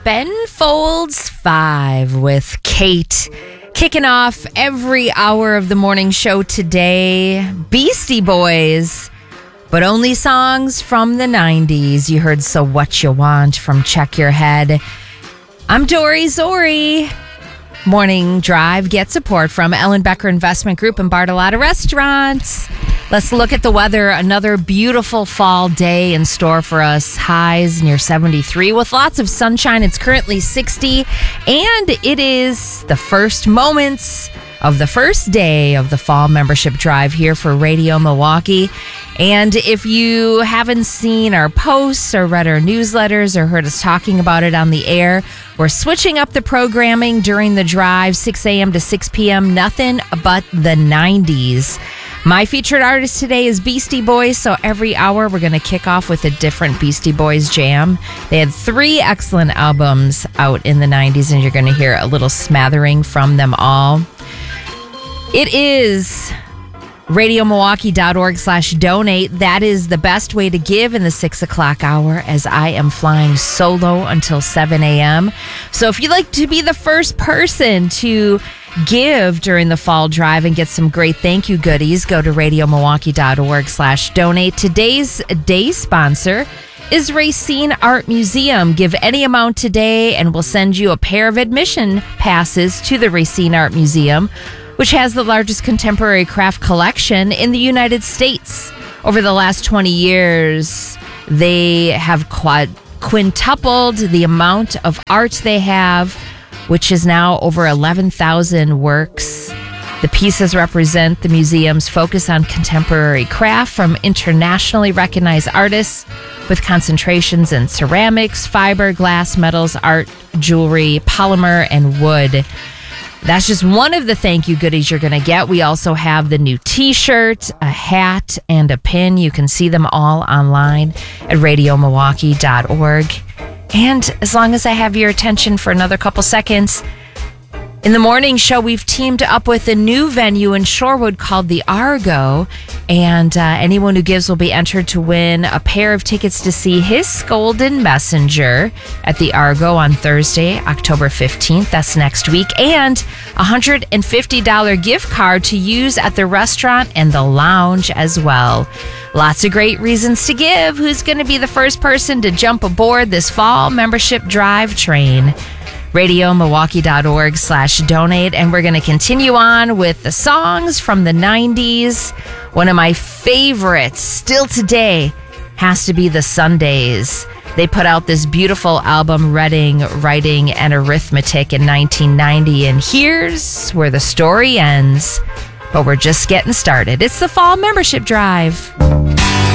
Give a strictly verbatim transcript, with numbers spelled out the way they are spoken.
Ben Folds five with Kate. Kicking off every hour of the morning show today, Beastie Boys, but only songs from the nineties. You heard So What You Want from Check Your Head. I'm Dory Zori. Morning Drive gets support from Ellen Becker Investment Group and Bartolotta Restaurants. Let's look at the weather. Another beautiful fall day in store for us. Highs near seventy-three with lots of sunshine. It's currently sixty, and it is the first moments of the first day of the fall membership drive here for Radio Milwaukee. And if you haven't seen our posts or read our newsletters or heard us talking about it on the air, we're switching up the programming during the drive, six a.m. to six p.m. Nothing but the nineties. My featured artist today is Beastie Boys, so every hour we're going to kick off with a different Beastie Boys jam. They had three excellent albums out in the nineties, and you're going to hear a little smattering from them all. It is radiomilwaukee.org slash donate. That is the best way to give in the six o'clock hour, as I am flying solo until seven a.m. So if you'd like to be the first person to give during the fall drive and get some great thank you goodies, go to radiomilwaukee.org slash donate. Today's day sponsor is Racine Art Museum. Give any amount today and we'll send you a pair of admission passes to the Racine Art Museum, which has the largest contemporary craft collection in the United States. Over the last twenty years, they have quad- quintupled the amount of art they have, which is now over eleven thousand works. The pieces represent the museum's focus on contemporary craft from internationally recognized artists with concentrations in ceramics, fiber, glass, metals, art, jewelry, polymer, and wood. That's just one of the thank you goodies you're going to get. We also have the new t-shirt, a hat, and a pin. You can see them all online at radio milwaukee dot org. And as long as I have your attention for another couple seconds, in the morning show, we've teamed up with a new venue in Shorewood called the Argo. And uh, anyone who gives will be entered to win a pair of tickets to see His Golden Messenger at the Argo on Thursday, October fifteenth. That's next week. And a one hundred fifty dollars gift card to use at the restaurant and the lounge as well. Lots of great reasons to give. Who's going to be the first person to jump aboard this fall membership drive train? radiomilwaukee.org slash donate. And we're going to continue on with the songs from the nineties. One of my favorites still today has to be the Sundays. They put out this beautiful album, Reading, Writing, and Arithmetic in nineteen ninety. And here's where the story ends. But we're just getting started. It's the Fall Membership Drive.